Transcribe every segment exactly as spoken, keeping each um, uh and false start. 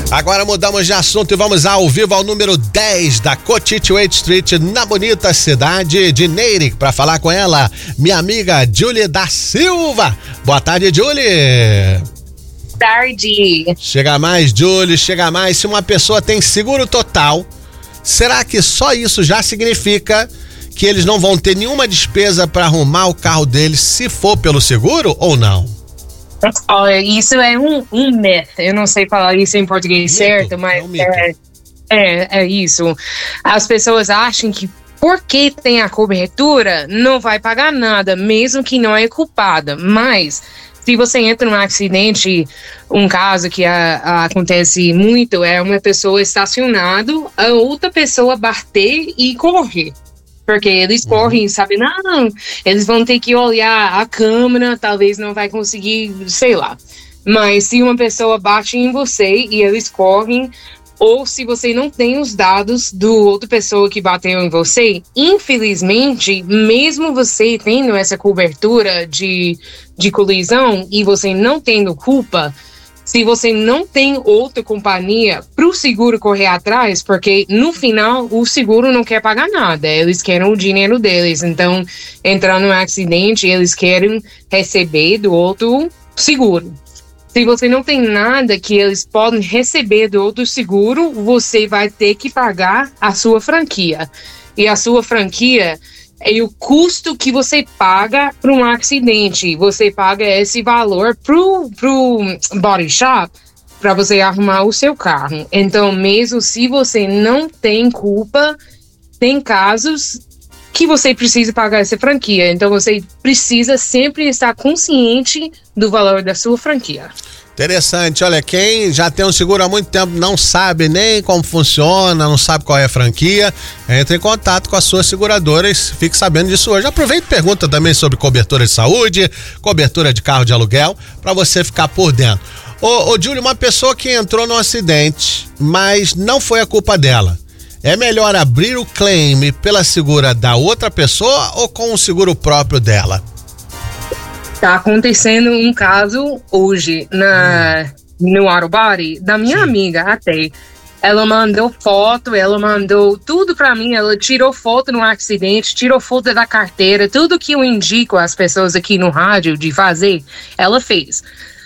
Agora mudamos de assunto e vamos ao vivo ao número dez da Cochituate Street, na bonita cidade de Natick, para falar com ela, minha amiga Julie da Silva. Boa tarde, Julie. Tarde. Chega mais, Julie, chega mais. Se uma pessoa tem seguro total, será que só isso já significa que eles não vão ter nenhuma despesa para arrumar o carro deles se for pelo seguro ou não? Olha, isso é um, um myth. Eu não sei falar isso em português mito, certo, mas é, um é, é, é isso. As pessoas acham que porque tem a cobertura, não vai pagar nada, mesmo que não é culpada. Mas se você entra num acidente, um caso que a, a, acontece muito é uma pessoa estacionada, a outra pessoa bater e correr. Porque eles uhum. correm e sabem, não, eles vão ter que olhar a câmera, talvez não vai conseguir, sei lá. Mas se uma pessoa bate em você e eles correm, ou se você não tem os dados do outra pessoa que bateu em você, infelizmente, mesmo você tendo essa cobertura de, de colisão e você não tendo culpa, se você não tem outra companhia para o seguro correr atrás, porque no final o seguro não quer pagar nada, eles querem o dinheiro deles. Então, entrando num acidente, eles querem receber do outro seguro. Se você não tem nada que eles podem receber do outro seguro, você vai ter que pagar a sua franquia. E a sua franquia é o custo que você paga para um acidente. Você paga esse valor pro, pro body shop para você arrumar o seu carro. Então, mesmo se você não tem culpa, tem casos que você precisa pagar essa franquia. Então, você precisa sempre estar consciente do valor da sua franquia. Interessante, olha, quem já tem um seguro há muito tempo não sabe nem como funciona, não sabe qual é a franquia, entre em contato com as suas seguradoras, fique sabendo disso hoje. Aproveita e pergunta também sobre cobertura de saúde, cobertura de carro de aluguel, para você ficar por dentro. Ô, ô Júlio, uma pessoa que entrou num acidente, mas não foi a culpa dela, é melhor abrir o claim pela segura da outra pessoa ou com o seguro próprio dela? Tá acontecendo um caso hoje na, no Auto Body da minha Sim. amiga até. Ela mandou foto, ela mandou tudo pra mim, ela tirou foto no acidente, tirou foto da carteira, tudo que eu indico às pessoas aqui no rádio de fazer, ela fez.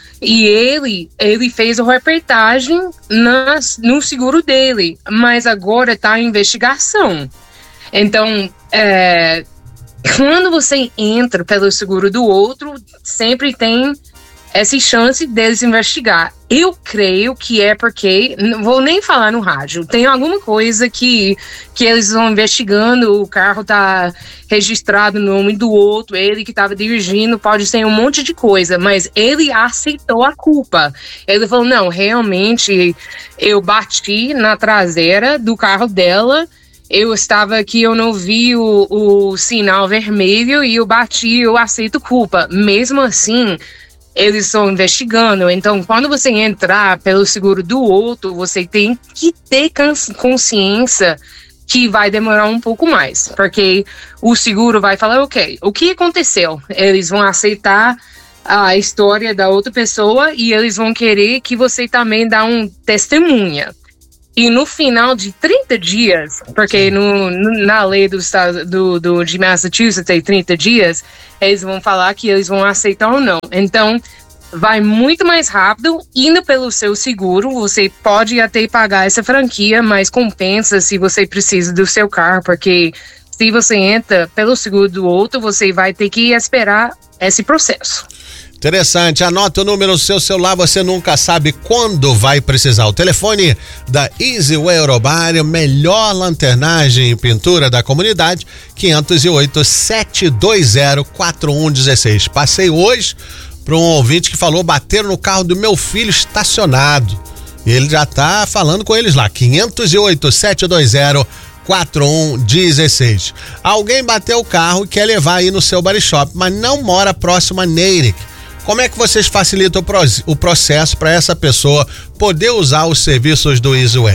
E ele, ele fez a reportagem nas, no seguro dele, mas agora tá em investigação. Então, é... quando você entra pelo seguro do outro, sempre tem essa chance deles investigar. Eu creio que é porque, não vou nem falar no rádio, tem alguma coisa que, que eles vão investigando, o carro tá registrado no nome do outro, ele que estava dirigindo, pode ser um monte de coisa, mas ele aceitou a culpa. Ele falou, não, realmente, eu bati na traseira do carro dela, eu estava aqui, eu não vi o, o sinal vermelho e eu bati, eu aceito culpa. Mesmo assim, eles estão investigando. Então, quando você entrar pelo seguro do outro, você tem que ter consciência que vai demorar um pouco mais. Porque o seguro vai falar, ok, o que aconteceu? Eles vão aceitar a história da outra pessoa e eles vão querer que você também dá um testemunha. E no final de trinta dias, porque no, no, na lei do estado do, do, de Massachusetts tem trinta dias, eles vão falar que eles vão aceitar ou não. Então, vai muito mais rápido, indo pelo seu seguro, você pode até pagar essa franquia, mas compensa se você precisa do seu carro, porque se você entra pelo seguro do outro, você vai ter que esperar esse processo. Interessante, anota o número do seu celular, você nunca sabe quando vai precisar. O telefone da Easy Way Auto Body, melhor lanternagem e pintura da comunidade, quinhentos e oito, sete dois zero, quatro um um seis. Passei hoje para um ouvinte que falou, bateram no carro do meu filho estacionado. E ele já tá falando com eles lá, quinhentos e oito, sete dois zero, quatro um um seis. Alguém bateu o carro e quer levar aí no seu body shop, mas não mora próximo a Natick. Como é que vocês facilitam o processo para essa pessoa poder usar os serviços do Easy Way?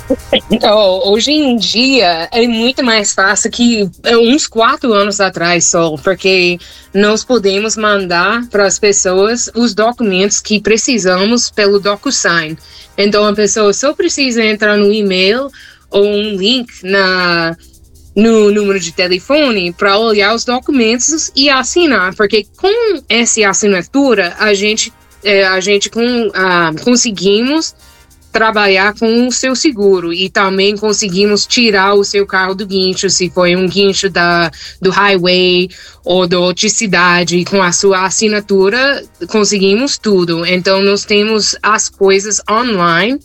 Oh, hoje em dia é muito mais fácil que uns quatro anos atrás só, porque nós podemos mandar para as pessoas os documentos que precisamos pelo DocuSign. Então a pessoa só precisa entrar no e-mail ou um link na, no número de telefone para olhar os documentos e assinar, porque com essa assinatura a gente, é, a gente com, ah, conseguimos trabalhar com o seu seguro e também conseguimos tirar o seu carro do guincho, se foi um guincho da, do highway ou da outra cidade. Com a sua assinatura conseguimos tudo. Então nós temos as coisas online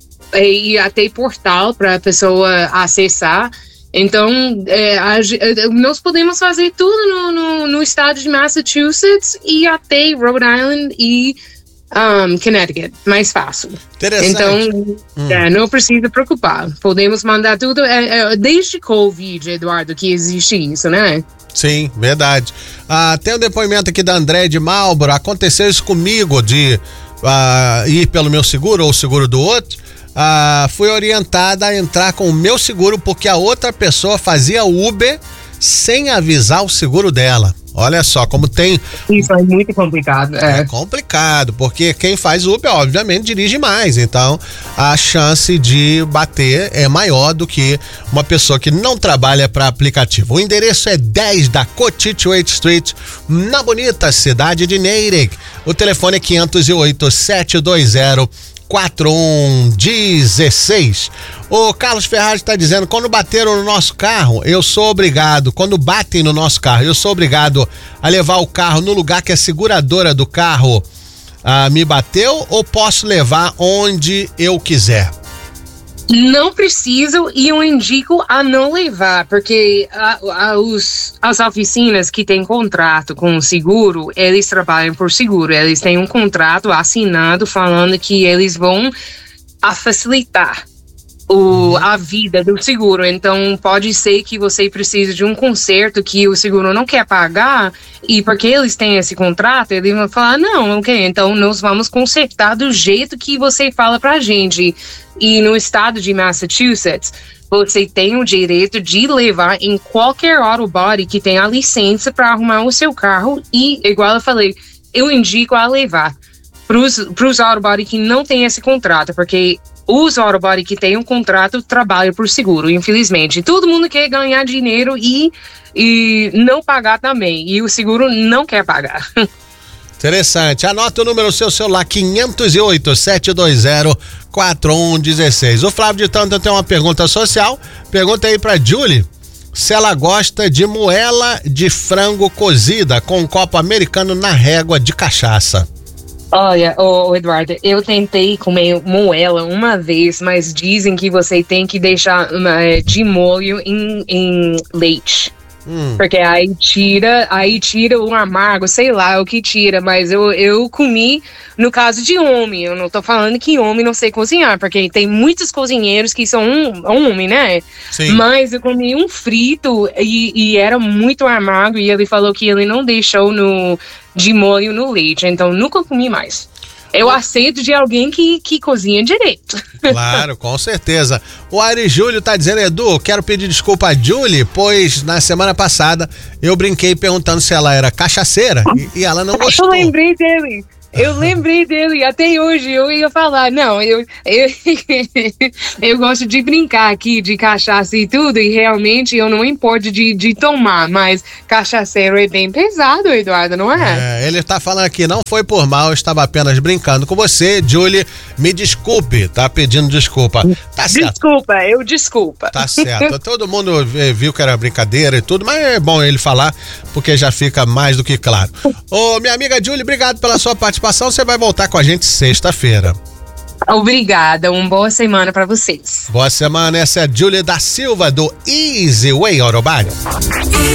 e até portal para a pessoa acessar. Então é, a, nós podemos fazer tudo no, no, no estado de Massachusetts e até Rhode Island e Um, Connecticut, mais fácil. Interessante. Então, hum. é, não precisa preocupar. Podemos mandar tudo. É, é, desde Covid, Eduardo, que existe isso, né? Sim, verdade. Ah, tem um depoimento aqui da André de Marlboro. Aconteceu isso comigo de ah, ir pelo meu seguro ou o seguro do outro. Ah, fui orientada a entrar com o meu seguro porque a outra pessoa fazia Uber sem avisar o seguro dela. Olha só como tem... Isso é muito complicado. É, é complicado, porque quem faz Uber, obviamente, dirige mais. Então, a chance de bater é maior do que uma pessoa que não trabalha para aplicativo. O endereço é dez da Cochituate Street, na bonita cidade de Natick. O telefone é quinhentos e oito, sete dois zero, quatro um um seis. O Carlos Ferraz está dizendo: quando bateram no nosso carro, eu sou obrigado, quando batem no nosso carro, eu sou obrigado a levar o carro no lugar que a seguradora do carro ah, me bateu, ou posso levar onde eu quiser? Não preciso, e eu indico a não levar, porque a, a, os, as oficinas que têm contrato com o seguro, eles trabalham por seguro, eles têm um contrato assinado falando que eles vão a facilitar o, a vida do seguro. Então pode ser que você precise de um conserto que o seguro não quer pagar, e porque eles têm esse contrato, eles vão falar: não, ok, então nós vamos consertar do jeito que você fala pra gente. E no estado de Massachusetts, você tem o direito de levar em qualquer auto body que tenha a licença para arrumar o seu carro. E, igual eu falei, eu indico a levar para os auto body que não tem esse contrato, porque os auto body que tem um contrato trabalham por seguro, infelizmente. Todo mundo quer ganhar dinheiro e, e não pagar também, e o seguro não quer pagar. Interessante. Anota o número do seu celular, quinhentos e oito, sete dois zero, quatro um um seis. O Flávio de Tanto tem uma pergunta social. Pergunta aí pra Julie se ela gosta de moela de frango cozida com um copo americano na régua de cachaça. Olha, ô, Eduardo, eu tentei comer moela uma vez, mas dizem que você tem que deixar uma, de molho em, em leite. Hum. Porque aí tira, aí tira o amargo, sei lá o que tira, mas eu, eu comi no caso de homem. Eu não tô falando que homem não sei cozinhar, porque tem muitos cozinheiros que são um, homem, né? Sim. Mas eu comi um frito e, e era muito amargo, e ele falou que ele não deixou no, de molho no leite, então nunca comi mais. Eu aceito de alguém que, que cozinha direito. Claro, com certeza. O Ari Júlio tá dizendo: Edu, quero pedir desculpa a Julie, pois na semana passada eu brinquei perguntando se ela era cachaceira e, e ela não gostou. Eu lembrei dele. Eu lembrei dele, até hoje eu ia falar, não, eu, eu, eu gosto de brincar aqui de cachaça e tudo, e realmente eu não importo de, de tomar, mas cachaceiro é bem pesado, Eduardo, não é? É, ele tá falando aqui, não foi por mal, eu estava apenas brincando com você, Julie, me desculpe, tá pedindo desculpa. Tá certo. Desculpa, eu desculpa. Tá certo, todo mundo viu que era brincadeira e tudo, mas é bom ele falar, porque já fica mais do que claro. Ô, minha amiga Julie, obrigado pela sua participação. Você vai voltar com a gente sexta-feira. Obrigada, uma boa semana para vocês. Boa semana, essa é a Julie da Silva do Easy Way Auto Body.